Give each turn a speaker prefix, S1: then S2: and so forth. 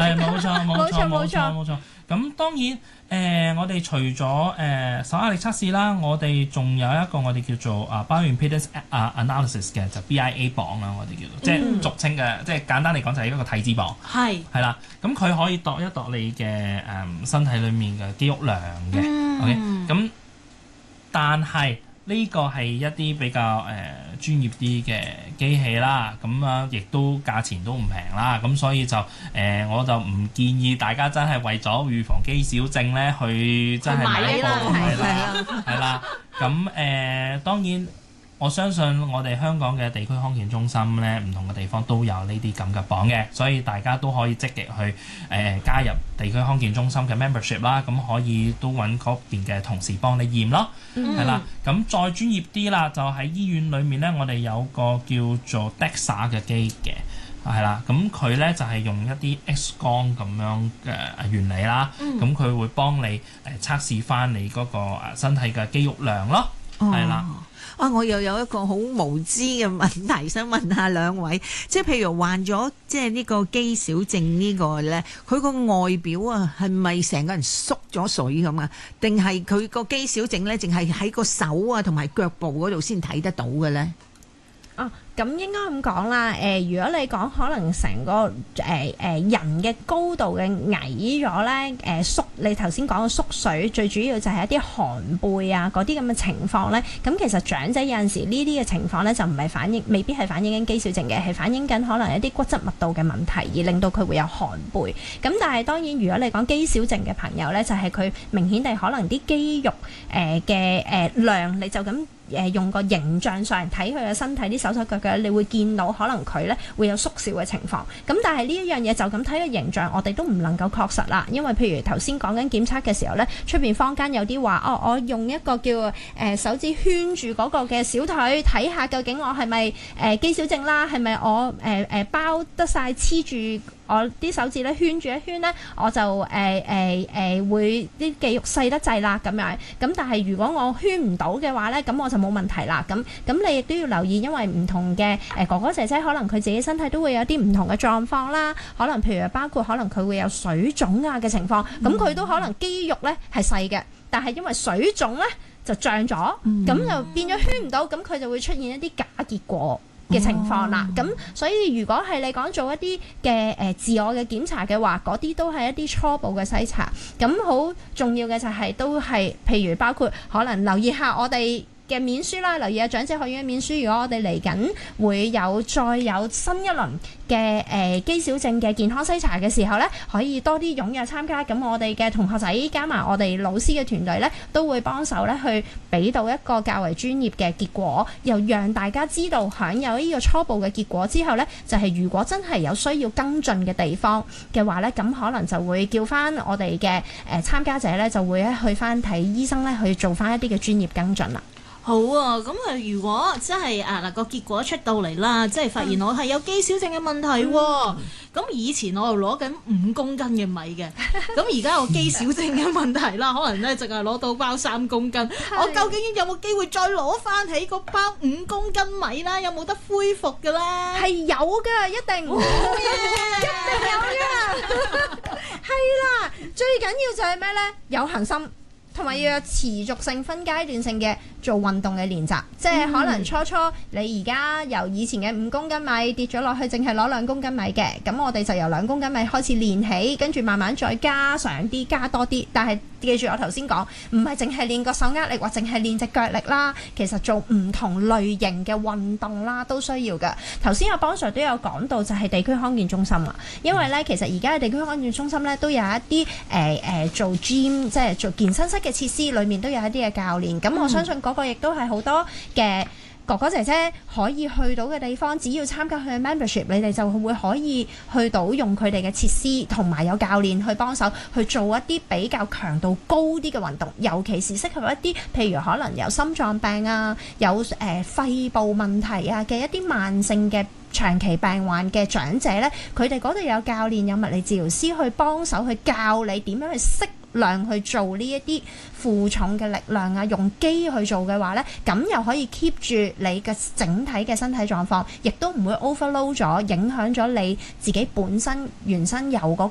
S1: 係冇錯。咁當然我哋除咗手壓力測試啦，我哋仲有一個我哋叫做bioimpedance analysis 嘅，就 BIA 磅啦，我哋叫做即係俗稱嘅，即係簡單嚟講就係一個體脂磅。係啦，咁佢可以度一度你嘅身體裡面嘅肌肉量嘅。OK， 咁但係呢個係一啲比較專業啲嘅機器啦，咁亦都價錢都唔平啦，咁所以就我就唔建議大家真係為咗預防肌少症咧去真係買一個係啦，咁當然我相信我哋香港嘅地區康健中心咧，唔同嘅地方都有呢啲咁嘅磅嘅，所以大家都可以積極去加入地區康健中心嘅 membership 啦，咁可以都揾嗰邊嘅同事幫你驗咯，係啦，咁再專業啲啦，就喺醫院裏面咧，我哋有個叫做 DEXA 嘅機嘅。係啦，咁佢咧就係用一啲 X 光咁樣嘅原理啦，咁佢會幫你測試翻你嗰個身體嘅肌肉量咯，係啦。
S2: 我又有一個好無知嘅問題想問下兩位，即係譬如患咗即係呢個肌少症呢個咧，佢個外表啊係咪成個人縮咗水咁啊？定係佢個肌少症咧，淨係喺個手啊同埋腳部嗰度先睇得到嘅咧？
S3: 咁應該咁講啦，如果你講可能成個人嘅高度嘅矮咗咧，縮你頭先講嘅縮水，最主要就係一啲寒背啊嗰啲咁嘅情況咧。咁其實長者有陣時呢啲嘅情況咧，就唔係反映，未必係反映緊肌少症嘅，係反映緊可能一啲骨質密度嘅問題，而令到佢會有寒背。咁但係當然，如果你講肌少症嘅朋友咧，就係佢明顯地可能啲肌肉嘅量，你就咁。用個形象上睇佢嘅身體啲手手腳腳，你會見到可能佢咧會有縮小嘅情況。咁但係呢一樣嘢就咁睇個形象，我哋都唔能夠確實啦。因為譬如頭先講緊檢測嘅時候咧，出邊坊間有啲話我用一個叫手指圈住嗰個嘅小腿，睇下究竟我係咪肌少症啦，係咪我包得晒黐住我啲手指咧圈住一圈咧，我就會啲肌肉細得滯啦咁樣。咁但係如果我圈唔到嘅話咧，咁我就冇問題啦。咁你亦都要留意，因為唔同嘅哥哥姐姐可能佢自己身體都會有啲唔同嘅狀況啦。可能譬如包括可能佢會有水腫啊嘅情況，咁佢都可能肌肉咧係細嘅，但係因為水腫咧就脹咗，咁就變咗圈唔到，咁佢就會出現一啲假結果嘅情況啦。咁所以如果係你講做一啲嘅自我嘅檢查嘅話，嗰啲都係一啲初步嘅篩查。咁好重要嘅就係都係譬如包括可能留意下我哋嘅面書啦，留意下長者學院嘅面書。如果我哋嚟緊會再有新一輪嘅肌少症嘅健康篩查嘅時候咧，可以多啲踴躍參加。咁我哋嘅同學仔加埋我哋老師嘅團隊咧，都會幫手咧去俾到一個較為專業嘅結果，又讓大家知道享有呢個初步嘅結果之後咧，就係如果真係有需要跟進嘅地方嘅話咧，咁可能就會叫翻我哋嘅參加者咧，就會去翻睇醫生咧，去做翻一啲嘅專業跟進啦。
S4: 好啊，咁如果真係個結果出到嚟啦，即係發現我係有肌少症嘅問題喎。咁以前我又攞緊5公斤嘅米嘅，咁而家有肌少症嘅問題啦，可能咧淨係攞到包3公斤，我究竟有冇機會再攞翻起個包5公斤米啦？有冇得恢復嘅咧？
S3: 係有㗎，一定，一定有㗎。係啦，最緊要就係咩咧？有恆心。同埋要有持續性、分階段性嘅做運動嘅練習，即係可能初你而家由以前嘅5公斤米跌咗落去，淨係攞2公斤米嘅，咁我哋就由2公斤米開始練起，跟住慢慢再加上啲、加多啲。但係記住我頭先講，唔係淨係練個手壓力或淨係練隻腳力啦，其實做唔同類型嘅運動啦都需要嘅。頭先阿邦 Sir 都有講到，就係地區康健中心啦，因為咧其實而家嘅地區康健中心咧都有一啲做 gym 即係做健身室嘅設施，裏面都有一啲嘅教練。咁我相信嗰個亦都係好多嘅哥哥姐姐可以去到嘅地方，只要參加佢嘅 membership， 你哋就會可以去到用佢哋嘅設施，同埋有教練去幫手去做一啲比較強度高啲嘅運動，尤其是適合一啲譬如可能有心臟病啊、有肺部問題啊嘅一啲慢性嘅長期病患嘅長者呢，佢哋嗰度有教練、有物理治療師去幫手去教你點樣去適量去做呢一啲負重嘅力量啊，用機去做嘅話呢，咁又可以 keep 住你嘅整體嘅身體狀況，亦都唔會 overload 咗，影響咗你自己本身原身有嗰